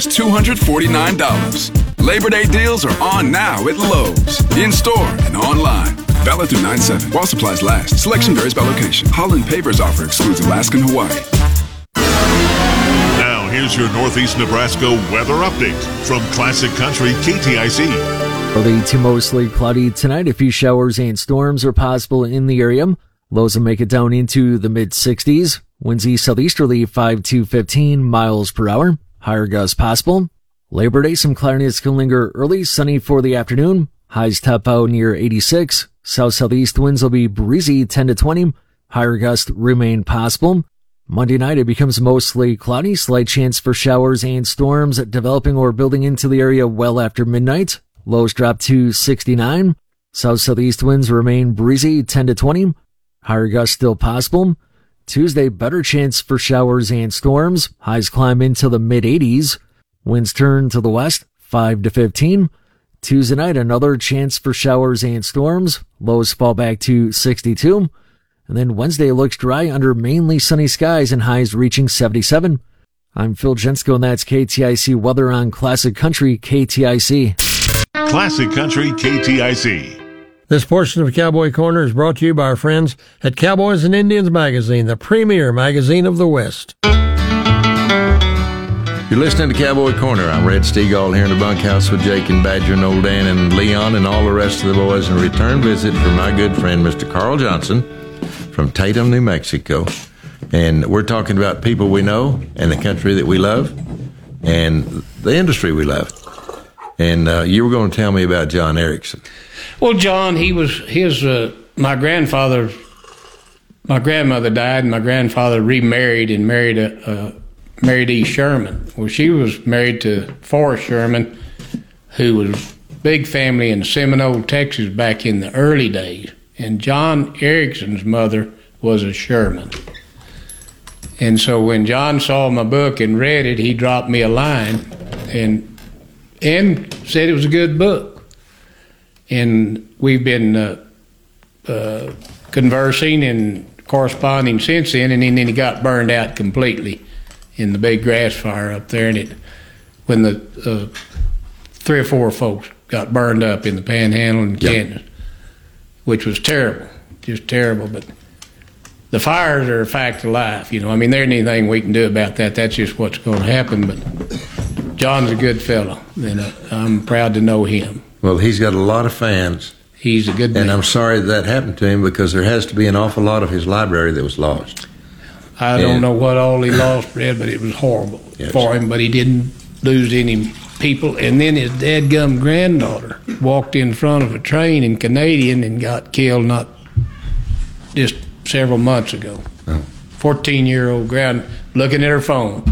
$249. Labor Day deals are on now at Lowe's. In-store and online. Valid through 9/7. While supplies last. Selection varies by location. Holland Paper's offer excludes Alaska and Hawaii. Now, here's your Northeast Nebraska weather update from Classic Country KTIC. Early to mostly cloudy tonight. A few showers and storms are possible in the area. Lows will make it down into the mid-60s. Winds east southeasterly 5 to 15 miles per hour. Higher gusts possible. Labor Day, some cloudiness can linger early. Sunny for the afternoon. Highs top out near 86. South-southeast winds will be breezy 10 to 20. Higher gusts remain possible. Monday night, it becomes mostly cloudy. Slight chance for showers and storms developing or building into the area well after midnight. Lows drop to 69. South-southeast winds remain breezy 10 to 20. Higher gusts still possible. Tuesday, better chance for showers and storms. Highs climb into the mid-80s. Winds turn to the west 5 to 15. Tuesday night, another chance for showers and storms. Lows fall back to 62. And then Wednesday looks dry under mainly sunny skies and highs reaching 77. I'm Phil Jensko, and that's KTIC weather on Classic Country KTIC. Classic Country KTIC. This portion of Cowboy Corner is brought to you by our friends at Cowboys and Indians Magazine, the premier magazine of the West. You're listening to Cowboy Corner. I'm Red Stegall here in the bunkhouse with Jake and Badger and Old Dan and Leon and all the rest of the boys. And a return visit from my good friend, Mr. Carl Johnson from Tatum, New Mexico. And we're talking about people we know and the country that we love and the industry we love. And you were going to tell me about John Erickson. Well, John, my grandmother died, and my grandfather remarried and married E. Sherman. Well, she was married to Forrest Sherman, who was a big family in Seminole, Texas, back in the early days. And John Erickson's mother was a Sherman. And so when John saw my book and read it, he dropped me a line and said it was a good book. And we've been conversing and corresponding since then, and then he got burned out completely in the big grass fire up there. And when the 3 or 4 folks got burned up in the Panhandle and Kansas, which was terrible, just terrible. But the fires are a fact of life, you know. I mean, there ain't anything we can do about that. That's just what's going to happen. But John's a good fellow, and I'm proud to know him. Well, he's got a lot of fans. He's a good man. And I'm sorry that happened to him because there has to be an awful lot of his library that was lost. I don't know what all he lost, Fred, but it was horrible for him. But he didn't lose any people. And then his dadgum granddaughter walked in front of a train in Canadian and got killed not just several months ago. 14-year-old looking at her phone.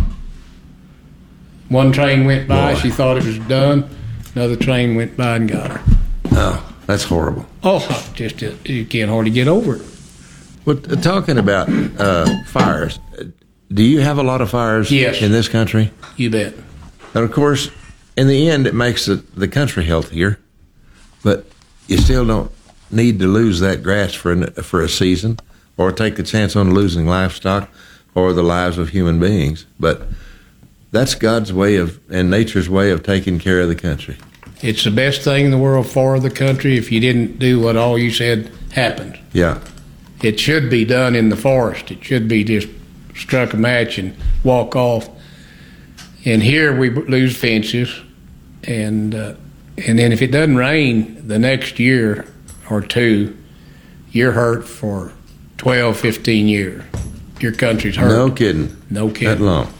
One train went by, she thought it was done. Another train went by and got her. Oh, that's horrible. Oh, just you can't hardly get over it. But talking about fires, do you have a lot of fires in this country? You bet. And of course, in the end, it makes the country healthier, but you still don't need to lose that grass for a season or take the chance on losing livestock or the lives of human beings. But that's God's way and nature's way of taking care of the country. It's the best thing in the world for the country if you didn't do what all you said happened. Yeah. It should be done in the forest. It should be just struck a match and walk off. And here we lose fences. And then if it doesn't rain the next year or two, you're hurt for 12, 15 years. Your country's hurt. No kidding. No kidding. That long.